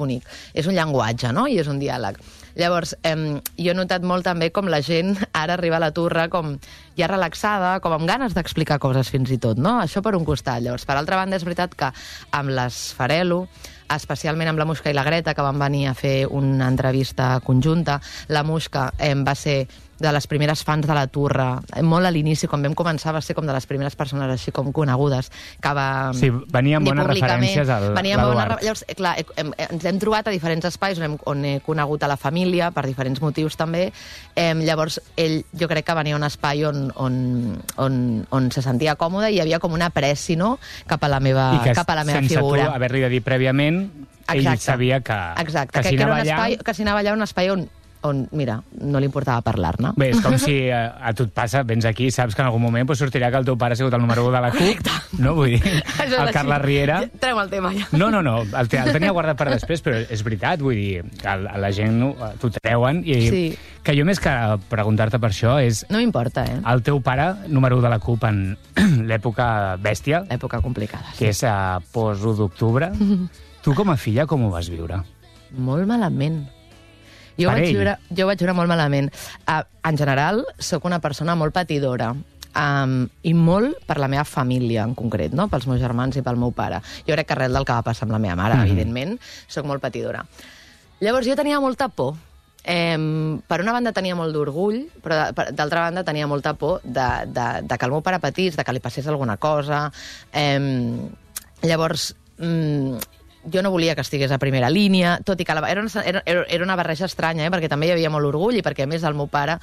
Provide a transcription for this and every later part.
bonic. És un llenguatge, no? I és un diàleg. Llavors, jo he notat molt també com la gent ara arriba a la turra com ja relaxada, com amb ganes d'explicar coses fins i tot, no? Això per un costat. Llavors, per altra banda, és veritat que amb les Farelo, especialment amb la Muixca i la Greta, que van venir a fer una entrevista conjunta, la Muixca va ser de les primeres fans de la turra, molt a l'inici, quan vam començar, va ser com de les primeres persones així com conegudes, que va... Sí, venia amb bones referències a l'Eduard. Llavors, clar, ens hem trobat a diferents espais on he conegut a la família, per diferents motius també. Llavors, ell, jo crec que venia a un espai on se sentia còmode i hi havia com una pressi, no?, cap a la meva figura. I que sense tu haver-li de dir prèviament, ell sabia que si anava allà... Que si anava allà un espai on, mira, no li importava parlar-ne. Bé, és com si a tu et passa, vens aquí, saps que en algun moment sortirà que el teu pare ha sigut el número 1 de la CUP, no? Vull dir, el Carles Riera... Treu el tema, ja. No, el tenia guardat per després, però és veritat, vull dir, que la gent t'ho treuen, i que jo més que preguntar-te per això és... No m'importa, El teu pare, número 1 de la CUP en l'època bèstia... Època complicada, que és post-1 d'octubre. Tu, com a filla, com ho vas viure? Molt malament. Jo vaig viure molt malament. En general, sóc una persona molt patidora. I molt per la meva família, en concret, no? Pels meus germans i pel meu pare. Jo crec que arrel del que va passar amb la meva mare, evidentment, sóc molt patidora. Llavors, jo tenia molta por. Per una banda tenia molt d'orgull, però d'altra banda tenia molta por de que el meu pare patís, de que li passés alguna cosa. Llavors... jo no volia que estigués a primera línia, tot i que era una barreja estranya, perquè també hi havia molt orgull i perquè, a més, el meu pare...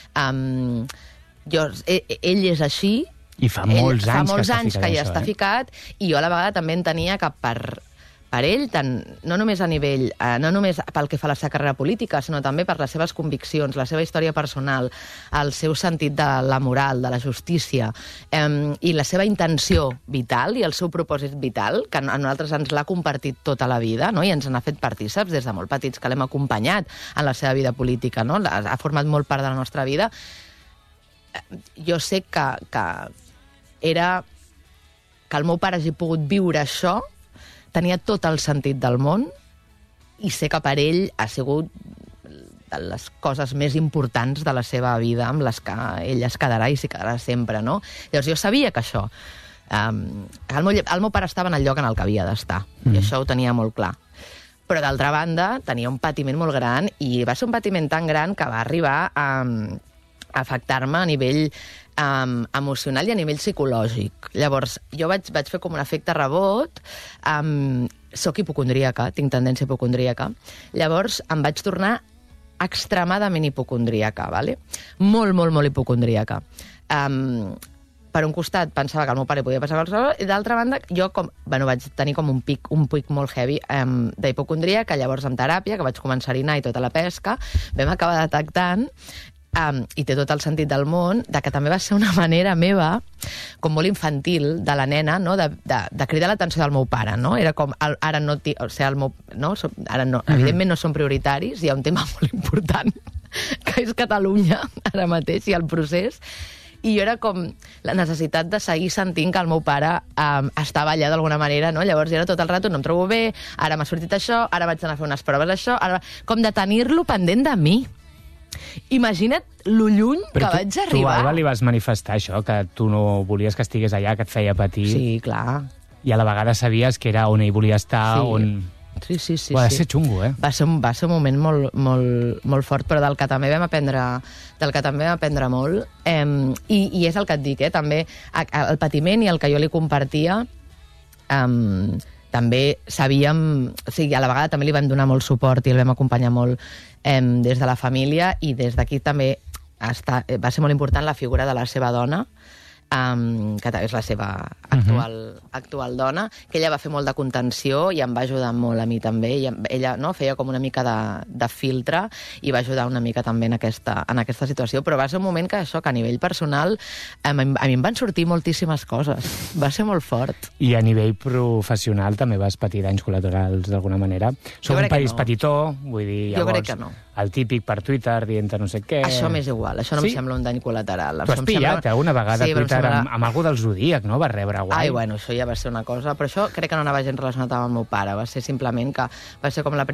ell és així... I fa molts anys que hi està ficat, i jo a la vegada també entenia que per ell, no només a nivell, no només pel que fa a la seva carrera política, sinó també per les seves conviccions, la seva història personal, el seu sentit de la moral, de la justícia, i la seva intenció vital i el seu propòsit vital, que a nosaltres ens l'ha compartit tota la vida, no? I ens n'ha fet partíceps des de molt petits, que l'hem acompanyat en la seva vida política, no? Ha format molt part de la nostra vida. Jo sé que el meu pare hagi pogut viure això, tenia tot el sentit del món, i sé que per ell ha sigut de les coses més importants de la seva vida, amb les que ell es quedarà i s'hi quedarà sempre, no? Llavors jo sabia que això... el meu pare estava en el lloc en el que havia d'estar, i això ho tenia molt clar. Però, d'altra banda, tenia un patiment molt gran, i va ser un patiment tan gran que va arribar a afectar-me a nivell emocional i a nivell psicològic. Llavors, jo vaig fer com un efecte rebot. Soc hipocondríaca, tinc tendència hipocondríaca. Llavors, em vaig tornar extremadament hipocondríaca, ¿vale? Molt, molt, molt hipocondríaca. Per un costat, pensava que al meu pare podia passar qualsevol, i d'altra banda, jo vaig tenir com un pic molt heavy d'hipocondria, que llavors amb teràpia, que vaig començar a anar i tota la pesca, vam acabar detectant, i té tot el sentit del món, de que també va ser una manera meva, com molt infantil, de la nena, no? de cridar l'atenció del meu pare, no? Era com, ara no, evidentment no són prioritaris, hi ha un tema molt important, que és Catalunya, ara mateix, i el procés, i jo era com la necessitat de seguir sentint que el meu pare estava allà d'alguna manera, no? Llavors era tot el rato, no em trobo bé, ara m'ha sortit això, ara vaig anar a fer unes proves d'això, com de tenir-lo pendent de mi. Imagina't lo lluny que vaig arribar. Tu, Alba, li vas manifestar això, que tu no volies que estigués allà, que et feia patir. Sí, clar. I a la vegada sabies que era on ell volia estar, on... Sí. Va ser xungo, eh? Va ser un moment molt fort, però del que també vam aprendre molt. I és el que et dic, també el patiment i el que jo li compartia, també sabíem... O sigui, a la vegada també li vam donar molt suport i el vam acompanyar molt des de la família, i des d'aquí també va ser molt important la figura de la seva dona, que és la seva actual dona, que ella va fer molt de contenció i em va ajudar molt a mi també. Ella feia com una mica de filtre i va ajudar una mica també en aquesta situació, però va ser un moment que a nivell personal a mi em van sortir moltíssimes coses. Va ser molt fort. I a nivell professional també vas patir danys col·laterals d'alguna manera? Som un país petitó, vull dir, llavors... Jo crec que no. El típic per Twitter dient no sé què... Això m'és igual, això no em sembla un dany col·lateral. Tu has pillat alguna vegada a Twitter amb algú del Zodíac, no? Va rebre guai. Ai, bueno, això ja va ser una cosa, però això crec que no anava gens relacionat amb el meu pare, va ser simplement que va ser com la